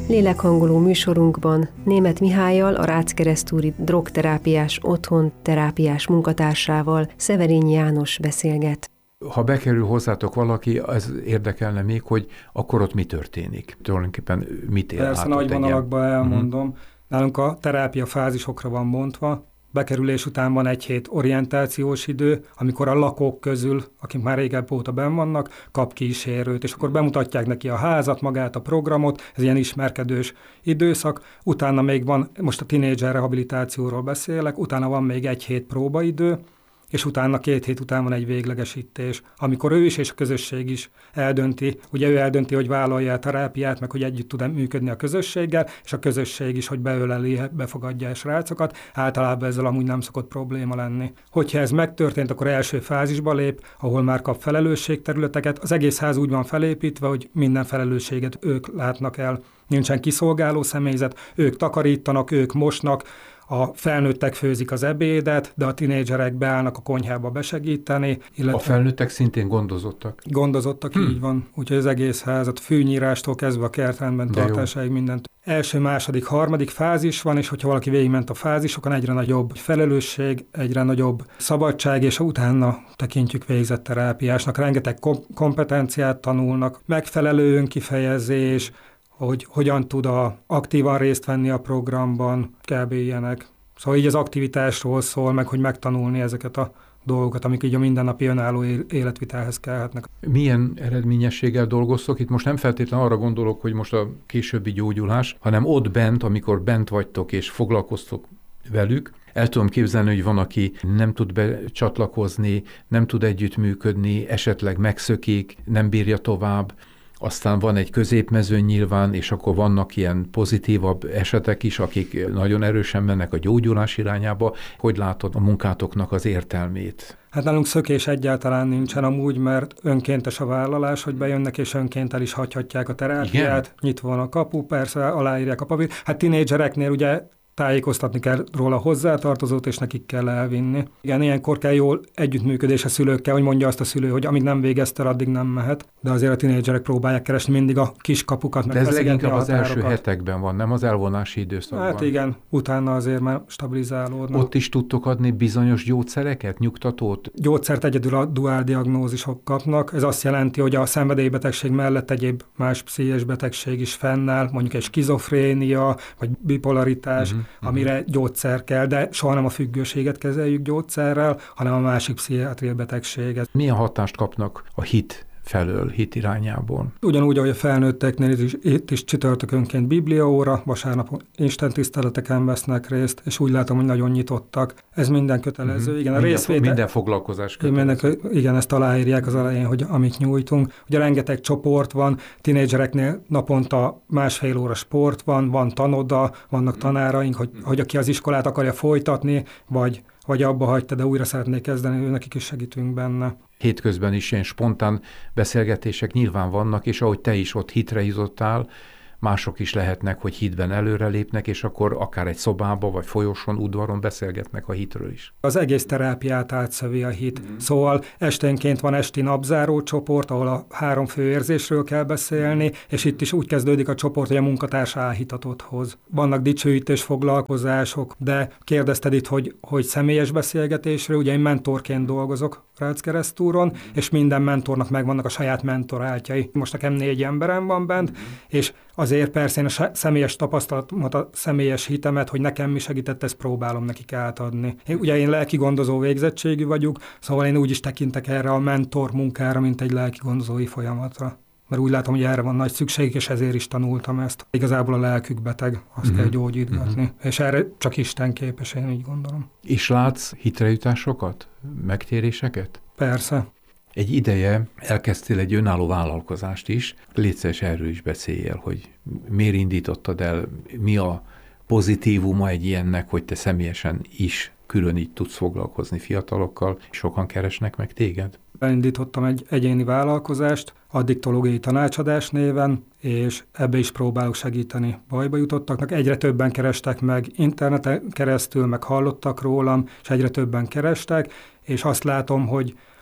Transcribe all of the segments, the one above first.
Lélekhangoló műsorunkban Németh Mihállyal, a Rácz-Keresztúri drogterápiás otthon terápiás munkatársával, Szeverényi János beszélget. Ha bekerül hozzátok valaki, ez érdekelne még, hogy akkor ott mi történik? Tulajdonképpen mit él át? Persze, nagy vonalakban elmondom. Nálunk a terápia fázisokra van bontva. Bekerülés után van 1 hét orientációs idő, amikor a lakók közül, akik már régebb óta benn vannak, kap kísérőt, és akkor bemutatják neki a házat, magát a programot, ez ilyen ismerkedős időszak. Utána még van, most a tinédzser rehabilitációról beszélek, utána van még 1 hét próbaidő, és utána 2 hét után van egy véglegesítés, amikor ő is és a közösség is eldönti, ugye ő eldönti, hogy vállalja a terápiát, meg hogy együtt tud működni a közösséggel, és a közösség is, hogy beöleli, befogadja a srácokat, általában ezzel amúgy nem szokott probléma lenni. Hogyha ez megtörtént, akkor első fázisba lép, ahol már kap felelősségterületeket, az egész ház úgy van felépítve, hogy minden felelősséget ők látnak el. Nincsen kiszolgáló személyzet, ők takarítanak, ők mosnak, a felnőttek főzik az ebédet, de a tinédzserek beállnak a konyhába besegíteni. A felnőttek szintén gondozottak? Gondozottak, így van. Úgyhogy az egész házat, fűnyírástól kezdve a kertrendben tartásáig mindent. Első, második, harmadik fázis van, és hogyha valaki végigment a fázisokon, egyre nagyobb felelősség, egyre nagyobb szabadság, és utána tekintjük végzett terápiásnak. Rengeteg kompetenciát tanulnak, megfelelő önkifejezés, hogy hogyan tud aktívan részt venni a programban, kb. Ilyenek. Szóval így az aktivitásról szól, meg hogy megtanulni ezeket a dolgokat, amik így a mindennapi önálló életvitelhez kellhetnek. Milyen eredményességgel dolgoztok? Itt most nem feltétlenül arra gondolok, hogy most a későbbi gyógyulás, hanem ott bent, amikor bent vagytok és foglalkoztok velük. El tudom képzelni, hogy van, aki nem tud becsatlakozni, nem tud együttműködni, esetleg megszökik, nem bírja tovább. Aztán van egy középmezőny nyilván, és akkor vannak ilyen pozitívabb esetek is, akik nagyon erősen mennek a gyógyulás irányába. Hogy látod a munkátoknak az értelmét? Hát nálunk szökés egyáltalán nincsen amúgy, mert önkéntes a vállalás, hogy bejönnek és önként el is hagyhatják a terápiát. Igen? Nyitva van a kapu, persze aláírják a papírt. Hát tinédzsereknél ugye tájékoztatni kell róla a hozzátartozót, és nekik kell elvinni. Igen, ilyenkor kell jól együttműködés a szülőkkel, hogy mondja azt a szülő, hogy amíg nem végezte, addig nem mehet. De azért a tinédzserek próbálják keresni mindig a kis kapukat. De ez leginkább az első hetekben van, nem az elvonási időszakban? Hát igen, utána azért már stabilizálódnak. Ott is tudtok adni bizonyos gyógyszereket, nyugtatót? Gyógyszert egyedül a duál diagnózisok kapnak. Ez azt jelenti, hogy a szenvedélybetegség mellett egyéb más pszichés betegség is fennáll, mondjuk egy skizofrénia, vagy bipolaritás, amire gyógyszer kell, de soha nem a függőséget kezeljük gyógyszerrel, hanem a másik pszichiátriai betegséget. Milyen hatást kapnak a hit felől, hit irányából? Ugyanúgy, ahogy a felnőtteknél itt is csütörtökönként bibliaóra, vasárnap istentiszteleteken vesznek részt, és úgy látom, hogy nagyon nyitottak. Ez minden kötelező. Igen, a részvétel... Minden foglalkozás kötelező. Igen, ezt aláírják az elején, hogy amit nyújtunk. Ugye rengeteg csoport van, tinédzsereknél naponta 1,5 óra sport van tanoda, vannak tanáraink, hogy aki az iskolát akarja folytatni, vagy abba hagyta, de újra szeretnék kezdeni, nekik is segítünk benne. Hétközben is ilyen spontán beszélgetések nyilván vannak, és ahogy te is ott hitre jutottál, mások is lehetnek, hogy hitben előrelépnek, és akkor akár egy szobába, vagy folyosón, udvaron beszélgetnek a hitről is. Az egész terápiát átszövi a hit. Szóval esténként van esti napzáró csoport, ahol a 3 fő érzésről kell beszélni, és itt is úgy kezdődik a csoport, hogy a munkatárs álhitatot hoz. Vannak dicsőítés foglalkozások, de kérdezted itt, hogy személyes beszélgetésről, ugye én mentorként dolgozok Rácz-Keresztúron, és minden mentornak megvannak a saját mentoráltjai. Most nekem 4 emberem van bent, és azért persze én a személyes tapasztalatomat, a személyes hitemet, hogy nekem mi segített, ezt próbálom nekik átadni. Én lelki gondozó végzettségű vagyok, szóval én úgy is tekintek erre a mentor munkára, mint egy lelki gondozói folyamatra. Mert úgy látom, hogy erre van nagy szükség, és ezért is tanultam ezt. Igazából a lelkük beteg, azt kell gyógyítgatni. És erre csak Isten képes, én így gondolom. És látsz hitrejutásokat, megtéréseket? Persze. Egy ideje elkezdtél egy önálló vállalkozást is. Légy szíves, erről is beszéljél, hogy miért indítottad el, mi a pozitívuma egy ilyennek, hogy te személyesen is külön így tudsz foglalkozni fiatalokkal, sokan keresnek meg téged? Elindítottam egy egyéni vállalkozást, addiktológiai tanácsadás néven, és ebbe is próbálok segíteni bajba jutottaknak. Egyre többen kerestek meg interneten keresztül, meg hallottak rólam, és egyre többen kerestek, és azt látom, hogy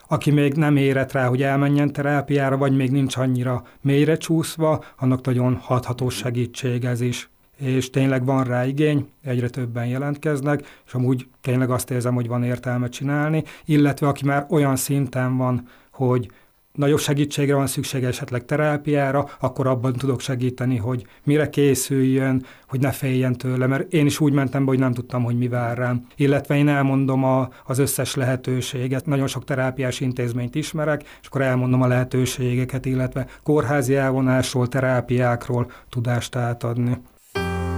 Aki még nem érett rá, hogy elmenjen terápiára, vagy még nincs annyira mélyre csúszva, annak nagyon hathatós segítség ez is. És tényleg van rá igény, egyre többen jelentkeznek, és amúgy tényleg azt érzem, hogy van értelme csinálni, illetve aki már olyan szinten van, hogy nagyobb segítségre van szüksége, esetleg terápiára, akkor abban tudok segíteni, hogy mire készüljön, hogy ne féljen tőle, mert én is úgy mentem be, hogy nem tudtam, hogy mi vár rám. Illetve én elmondom az összes lehetőséget, nagyon sok terápiás intézményt ismerek, és akkor elmondom a lehetőségeket, illetve kórházi elvonásról, terápiákról tudást átadni.